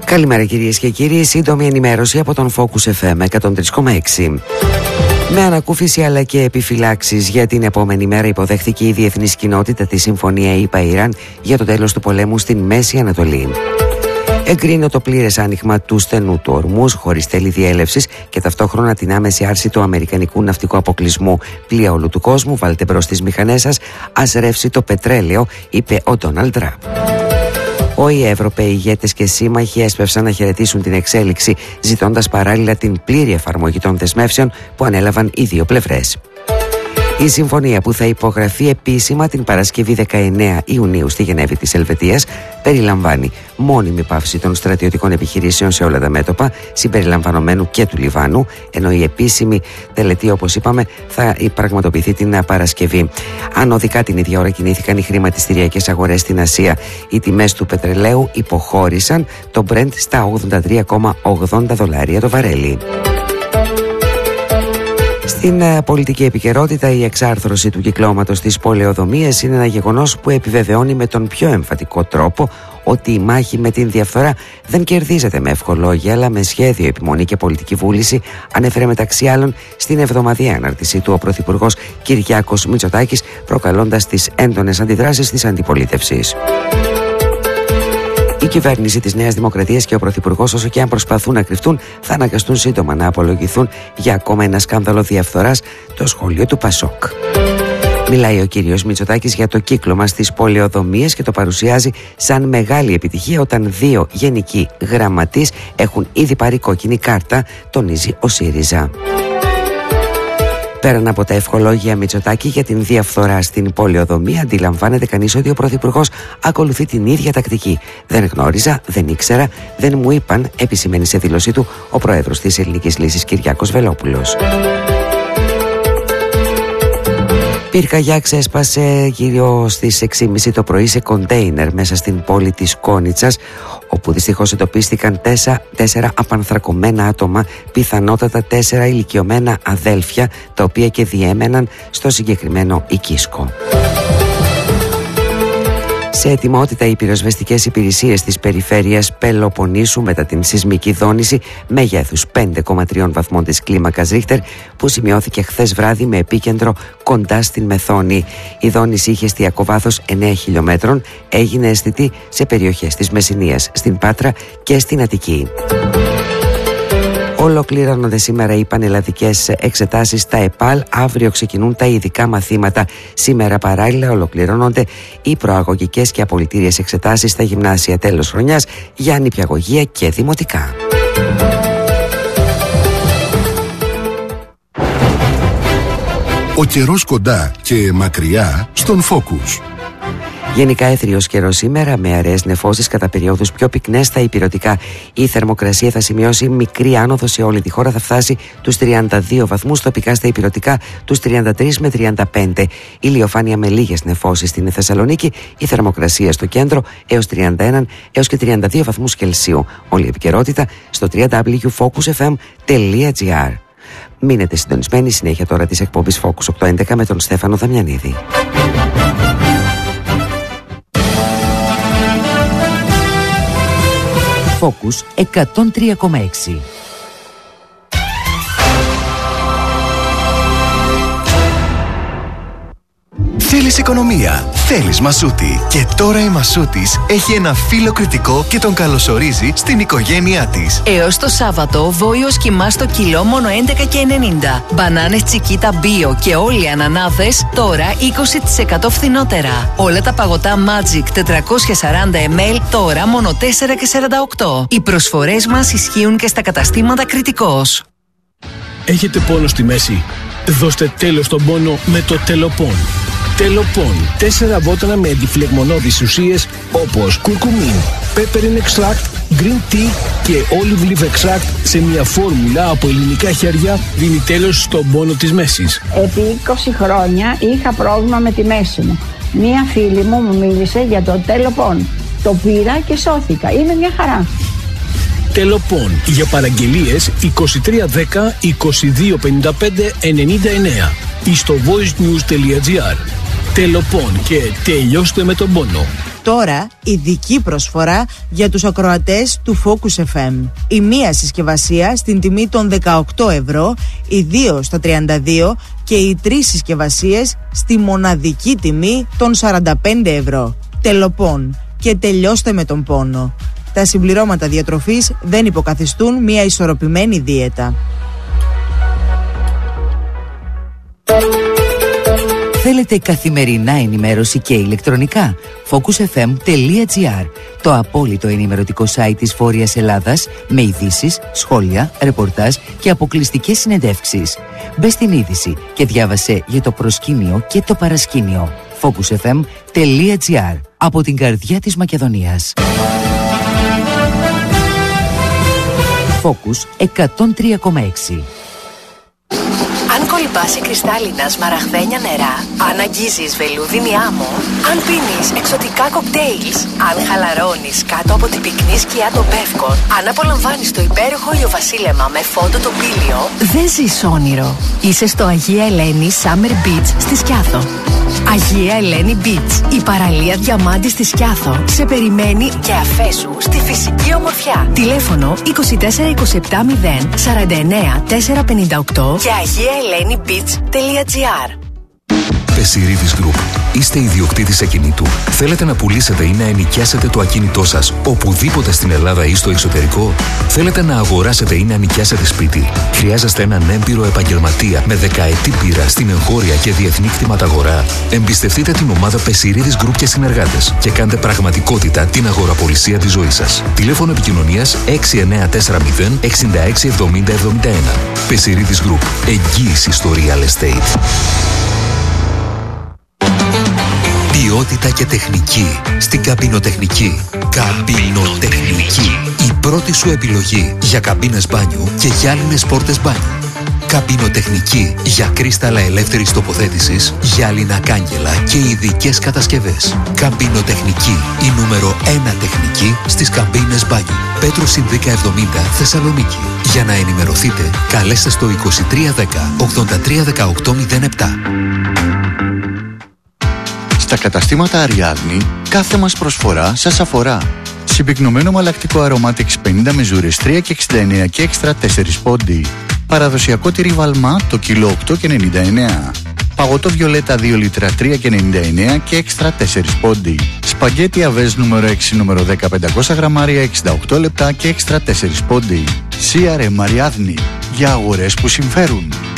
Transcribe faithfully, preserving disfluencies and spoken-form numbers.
Καλημέρα κυρίες και κύριοι, σύντομη ενημέρωση από τον Focus εφ εμ εκατόν τρία κόμμα έξι. Με ανακούφιση αλλά και επιφυλάξεις για την επόμενη μέρα υποδέχθηκε η διεθνής κοινότητα τη Συμφωνία ΗΠΑ-Ιράν για το τέλος του πολέμου στην Μέση Ανατολή. Εγκρίνω το πλήρες άνοιγμα του στενού του Ορμούζ χωρίς τέλη διέλευσης και ταυτόχρονα την άμεση άρση του αμερικανικού ναυτικού αποκλεισμού. Πλοία όλου του κόσμου, βάλτε μπρος τις μηχανές σας, ας ρεύσει το πετρέλαιο, είπε ο Ντόναλντ Τραμπ. Οι Ευρωπαίοι ηγέτες και σύμμαχοι έσπευσαν να χαιρετήσουν την εξέλιξη, ζητώντας παράλληλα την πλήρη εφαρμογή των δεσμεύσεων που ανέλαβαν οι δύο πλευρές. Η συμφωνία, που θα υπογραφεί επίσημα την Παρασκευή δεκαεννέα Ιουνίου στη Γενέβη της Ελβετίας, περιλαμβάνει μόνιμη πάυση των στρατιωτικών επιχειρήσεων σε όλα τα μέτωπα, συμπεριλαμβανομένου και του Λιβάνου, ενώ η επίσημη τελετή, όπως είπαμε, θα πραγματοποιηθεί την Παρασκευή. Ανωδικά την ίδια ώρα κινήθηκαν οι χρηματιστηριακές αγορές στην Ασία. Οι τιμές του πετρελαίου υποχώρησαν το Brent στα ογδόντα τρία κόμμα ογδόντα δολάρια το βαρέλι. Στην uh, πολιτική επικαιρότητα, η εξάρθρωση του κυκλώματος της πολεοδομίας είναι ένα γεγονός που επιβεβαιώνει με τον πιο εμφατικό τρόπο ότι η μάχη με την διαφθορά δεν κερδίζεται με ευχολόγια αλλά με σχέδιο, επιμονή και πολιτική βούληση, ανέφερε μεταξύ άλλων στην εβδομαδιαία ανάρτησή του ο Πρωθυπουργός Κυριάκος Μητσοτάκης, προκαλώντας τις έντονες αντιδράσεις της αντιπολίτευσης. Η κυβέρνηση της Νέας Δημοκρατίας και ο Πρωθυπουργός, όσο και αν προσπαθούν να κρυφτούν, θα αναγκαστούν σύντομα να απολογηθούν για ακόμα ένα σκάνδαλο διαφθοράς, το σχολείο του Πασόκ. Μιλάει ο κύριος Μητσοτάκης για το κύκλωμα στις πολεοδομίες και το παρουσιάζει σαν μεγάλη επιτυχία όταν δύο γενικοί γραμματείς έχουν ήδη πάρει κόκκινη κάρτα, τονίζει ο ΣΥΡΙΖΑ. Πέραν από τα ευχολόγια Μητσοτάκη για την διαφθορά στην πολεοδομία, αντιλαμβάνεται κανείς ότι ο Πρωθυπουργός ακολουθεί την ίδια τακτική. Δεν γνώριζα, δεν ήξερα, δεν μου είπαν, επισημαίνει σε δήλωσή του ο Πρόεδρος της Ελληνικής Λύσης Κυριάκος Βελόπουλος. Πυρκαγιά ξέσπασε γύρω στις έξι και μισή το πρωί σε κοντέινερ μέσα στην πόλη της Κόνιτσας, όπου δυστυχώς εντοπίστηκαν τέσσερα, τέσσερα απανθρακωμένα άτομα, πιθανότατα τέσσερα ηλικιωμένα αδέλφια, τα οποία και διέμεναν στο συγκεκριμένο οικίσκο. Σε ετοιμότητα οι πυροσβεστικές υπηρεσίες της περιφέρειας Πελοποννήσου μετά την σεισμική δόνηση μεγέθους πέντε κόμμα τρία βαθμών της κλίμακας Ρίχτερ που σημειώθηκε χθες βράδυ με επίκεντρο κοντά στην Μεθόνη. Η δόνηση είχε εστιακό βάθος εννέα χιλιόμετρων, έγινε αισθητή σε περιοχές της Μεσσηνίας, στην Πάτρα και στην Αττική. Ολοκληρώνονται σήμερα οι πανελλαδικές εξετάσεις στα ΕΠΑΛ. Αύριο ξεκινούν τα ειδικά μαθήματα. Σήμερα παράλληλα ολοκληρώνονται οι προαγωγικές και απολυτήριες εξετάσεις στα γυμνάσια τέλος χρονιάς για νηπιαγωγεία και δημοτικά. Ο καιρός κοντά και μακριά στον Focus. Γενικά έθριος καιρός σήμερα με αραιές νεφώσεις, κατά περιόδους πιο πυκνές στα ηπειρωτικά. Η θερμοκρασία θα σημειώσει μικρή άνοδο σε όλη τη χώρα, θα φτάσει τους τριάντα δύο βαθμούς, τοπικά στα ηπειρωτικά τους τριάντα τρία με τριάντα πέντε. Ηλιοφάνεια με λίγες νεφώσεις στην Θεσσαλονίκη, η θερμοκρασία στο κέντρο έως τριάντα ένα έως και τριάντα δύο βαθμούς Κελσίου. Όλη η επικαιρότητα στο double-u double-u double-u τελεία focus f m τελεία g r. Μείνετε συντονισμένοι, συνέχεια τώρα της εκπομπής Focus οκτακόσια έντεκα με τον Στέφανο Δαμιανίδη. Focus εκατόν τρία κόμμα έξι. Θέλεις οικονομία, θέλεις Μασούτη. Και τώρα η Μασούτης έχει ένα φύλλο κριτικό και τον καλωσορίζει στην οικογένειά της. Έως το Σάββατο, βόηος κιμά στο κιλό μόνο έντεκα και ενενήντα. Μπανάνες Τσικίτα Bio και όλοι οι ανανάδες τώρα είκοσι τοις εκατό φθηνότερα. Όλα τα παγωτά Magic τετρακόσια σαράντα μιλιλίτρα τώρα μόνο τέσσερα και σαράντα οκτώ. Οι προσφορές μας ισχύουν και στα καταστήματα Κριτικός. Έχετε πόνο στη μέση? Δώστε τέλος στον πόνο με το Τελοπών. Τελοπών. Τέσσερα βότανα με αντιφλεγμονώδεις ουσίες όπως κουρκουμίν, peppermint extract, green tea και olive leaf extract σε μια φόρμουλα από ελληνικά χέρια δίνει τέλος στον πόνο της μέσης. Επί είκοσι χρόνια είχα πρόβλημα με τη μέση μου. Μία φίλη μου μου μίλησε για το Τελοπών. Το πήρα και σώθηκα. Είναι μια χαρά. Τελοπών. Για παραγγελίες είκοσι τρία δέκα είκοσι δύο πενήντα πέντε ενενήντα εννέα ή στο voice news τελεία gr. Τελοπών και τελειώστε με τον πόνο. Τώρα ειδική προσφορά για τους ακροατές του Focus εφ εμ. Η μία συσκευασία στην τιμή των δεκαοκτώ ευρώ, οι δύο στα τριάντα δύο και οι τρεις συσκευασίες στη μοναδική τιμή των σαράντα πέντε ευρώ. Τελοπών και τελειώστε με τον πόνο. Τα συμπληρώματα διατροφής δεν υποκαθιστούν μια ισορροπημένη δίαιτα. Θέλετε καθημερινά ενημέρωση και ηλεκτρονικά? focus f m τελεία g r, το απόλυτο ενημερωτικό site της Βόρειας Ελλάδας, με ειδήσεις, σχόλια, ρεπορτάζ και αποκλειστικές συνεντεύξεις. Μπες στην είδηση και διάβασε για το προσκήνιο και το παρασκήνιο. focus f m τελεία g r, από την καρδιά της Μακεδονίας. Focus εκατόν τρία κόμμα έξι. Αν κολυμπάς σε κρυστάλλινα σμαραγδένια νερά, αν αγγίζεις βελούδινη άμμο, αν πίνεις εξωτικά κοκτέιλς, αν χαλαρώνεις κάτω από την πυκνή σκιά των Πεύκων, αν απολαμβάνεις το υπέροχο ηλιοβασίλεμα με φόντο τοπήλιο, δεν ζεις όνειρο. Είσαι στο Αγία Ελένη Summer Beach στη Σκιάθο. Αγία Ελένη Beach, η παραλία διαμάντη στη Σκιάθο, σε περιμένει και αφέσου στη φυσική ομορφιά. Τηλέφωνο είκοσι τέσσερα είκοσι επτά μηδέν σαράντα εννέα τετρακόσια πενήντα οκτώ και αγία ελένη beach τελεία τζι άρ. Πεσιρίδης Group. Είστε ιδιοκτήτης ακινήτου? Θέλετε να πουλήσετε ή να ενοικιάσετε το ακίνητό σας οπουδήποτε στην Ελλάδα ή στο εξωτερικό? Θέλετε να αγοράσετε ή να νοικιάσετε σπίτι? Χρειάζεστε έναν έμπειρο επαγγελματία με δεκαετή πείρα στην εγχώρια και διεθνή κτηματαγορά? Εμπιστευτείτε την ομάδα Πεσιρίδης Group και συνεργάτες και κάντε πραγματικότητα την αγοραπολισία της ζωής σας. Τηλέφωνο επικοινωνίας έξι εννέα τέσσερα μηδέν εξήντα έξι εβδομήντα εβδομήντα ένα. Πεσιρίδης Group. Εγγύηση στο real estate. Ποιότητα και τεχνική στην καμπινοτεχνική. Καμπινοτεχνική. Η πρώτη σου επιλογή για καμπίνες μπάνιου και γυάλινες πόρτες μπάνιου. Καμπινοτεχνική για κρίσταλα ελεύθερης τοποθέτησης, γυάλινα κάγκελα και ειδικές κατασκευές. Καμπινοτεχνική, η νούμερο ένα τεχνική στις καμπίνες μπάνιου. Πέτρου Συνδίκα εβδομήντα, Θεσσαλονίκη. Για να ενημερωθείτε, καλέστε στο είκοσι τρία δέκα ογδόντα τρία δεκαοκτώ μηδέν επτά. Στα καταστήματα Αριάδνη, κάθε μας προσφορά σας αφορά. Συμπυκνωμένο μαλακτικό Aromatics πενήντα μεζούρες τρία και εξήντα εννέα και έξτρα τέσσερα πόντι. Παραδοσιακό τυρί Βαλμά το κιλό οκτώ και ενενήντα εννέα. Παγωτό Βιολέτα δύο λίτρα τρία και ενενήντα εννέα και έξτρα τέσσερα πόντι. Σπαγκέτι Αβές νούμερο έξι νούμερο δέκα πεντακόσια γραμμάρια εξήντα οκτώ λεπτά και έξτρα τέσσερα πόντι. σι αρ εμ Αριάδνη, για αγορές που συμφέρουν.